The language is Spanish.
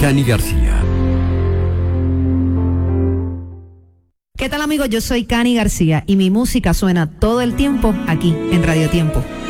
Cani García. ¿Qué tal, amigos? Yo soy Cani García y mi música suena todo el tiempo aquí en Radio Tiempo.